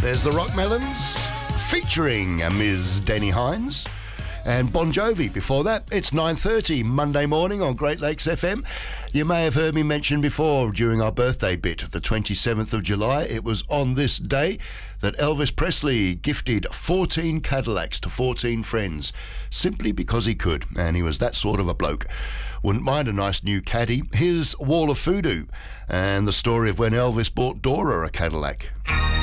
There's the Rock Melons featuring Ms. Danny Hines and Bon Jovi. Before that, it's 9:30 Monday morning on Great Lakes FM. You may have heard me mention before during our birthday bit, the 27th of July. It was on this day that Elvis Presley gifted 14 Cadillacs to 14 friends simply because he could, and he was that sort of a bloke. Wouldn't mind a nice new caddy. Here's Wall of Voodoo and the story of when Elvis bought Dora a Cadillac.